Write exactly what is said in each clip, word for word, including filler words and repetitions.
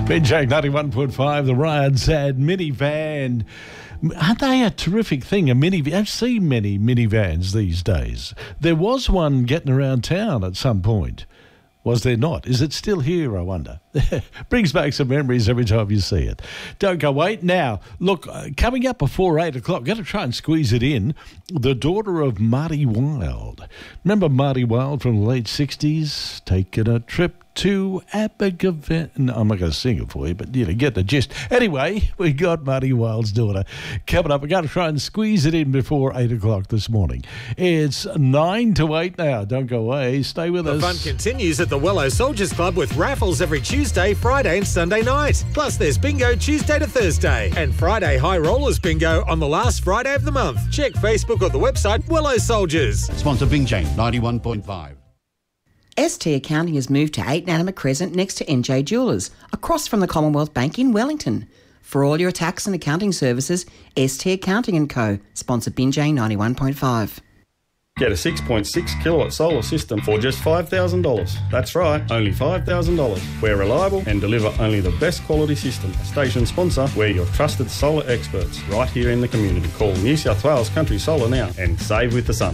Binjang ninety-one point five, the Ryan Sad minivan. Aren't they a terrific thing, a minivan? I've seen many minivans these days. There was one getting around town at some point. Was there not? Is it still here, I wonder? Brings back some memories every time you see it. Don't go wait. Now, look, uh, coming up before eight o'clock, going to try and squeeze it in, the daughter of Marty Wilde. Remember Marty Wilde from the late sixties? Taking a trip to Abergavenny. No, I'm not going to sing it for you, but you know, get the gist. Anyway, we got Marty Wilde's daughter coming up. We're going to try and squeeze it in before eight o'clock this morning. It's nine to eight now. Don't go away. Stay with the us. The fun continues at the Wello Soldiers Club with raffles every Tuesday, Friday and Sunday night. Plus there's bingo Tuesday to Thursday and Friday High Rollers bingo on the last Friday of the month. Check Facebook or the website Wello Soldiers. Sponsor Binjang ninety-one point five. S T Accounting has moved to eight Natima Crescent next to N J Jewellers, across from the Commonwealth Bank in Wellington. For all your tax and accounting services, S T Accounting and Co. Sponsor Binjang ninety-one point five. Get a six point six kilowatt solar system for just five thousand dollars. That's right, only five thousand dollars. We're reliable and deliver only the best quality system. Station sponsor, we're your trusted solar experts right here in the community. Call New South Wales Country Solar now and save with the sun.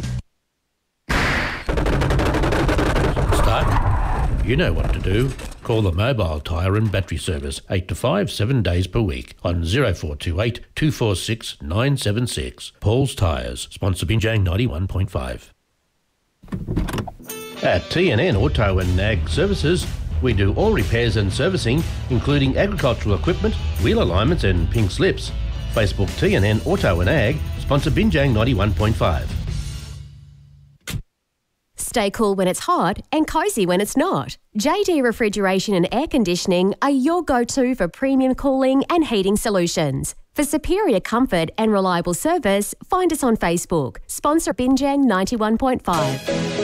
You know what to do. Call the Mobile Tyre and Battery Service eight to five, seven days per week on zero four two eight, two four six, nine seven six. Paul's Tyres, sponsor Binjang ninety-one point five. At T and N Auto and Ag Services, we do all repairs and servicing, including agricultural equipment, wheel alignments and pink slips. Facebook T and N Auto and Ag, sponsor Binjang ninety-one point five. Stay cool when it's hot and cosy when it's not. J D Refrigeration and Air Conditioning are your go-to for premium cooling and heating solutions. For superior comfort and reliable service, find us on Facebook. Sponsor Binjang ninety-one point five.